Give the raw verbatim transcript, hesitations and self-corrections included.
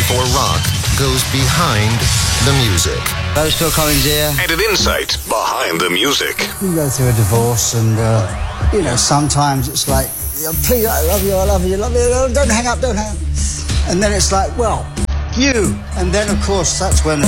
for rock goes behind the music. Hello, Phil Collins here. And an insight behind the music. You go through a divorce and, uh, you know, sometimes it's like, please, I love you, I love you, I love you, don't hang up, don't hang up. And then it's like, well, you. And then, of course, that's when